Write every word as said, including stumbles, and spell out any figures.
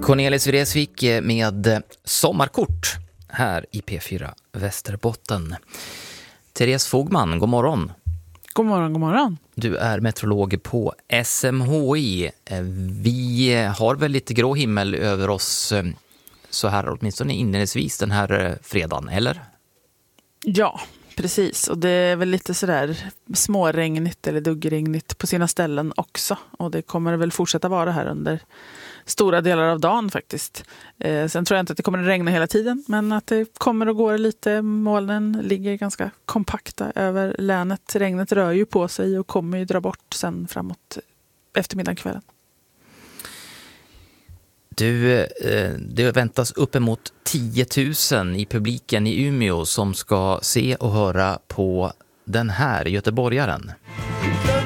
Cornelis Vreeswijk med Sommarkort här i P fyra Västerbotten. Therese Fogman, god morgon. God morgon, god morgon. Du är meteorolog på S M H I. Vi har väl lite grå himmel över oss så här åtminstone inledningsvis den här fredagen, eller? Ja, precis. Och det är väl lite sådär småregnigt eller duggregnigt på sina ställen också. Och det kommer väl fortsätta vara här under stora delar av dagen faktiskt. Eh, sen tror jag inte att det kommer att regna hela tiden, men att det kommer att gå lite. Molnen ligger ganska kompakta över länet. Regnet rör ju på sig och kommer ju dra bort sen framåt eftermiddagen, kvällen. Du, eh, det väntas uppemot tio tusen i publiken i Umeå som ska se och höra på den här göteborgaren.